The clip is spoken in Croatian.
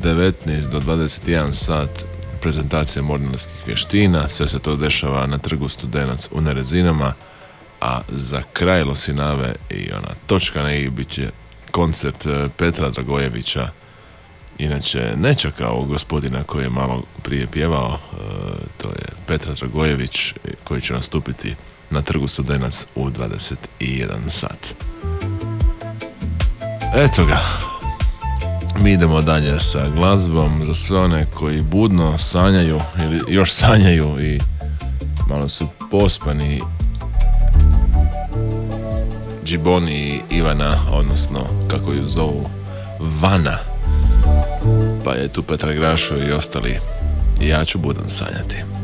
19 do 21 sat prezentacija mornarskih vještina. Sve se to dešava na trgu Studenac u Nerezinama, a za kraj Losinave i ona točka na i bit će koncert Petra Dragojevića, inače nečaka ovog gospodina koji je malo prije pjevao. To je Petar Dragojević koji će nastupiti na trgu Studenac u 21 sat. Eto ga, mi idemo dalje sa glazbom za sve one koji budno sanjaju ili još sanjaju i malo su pospani. Džiboni i Ivana, odnosno kako ju zovu, Vana. Pa je tu Petar Grašo i ostali. I ja ću budan sanjati.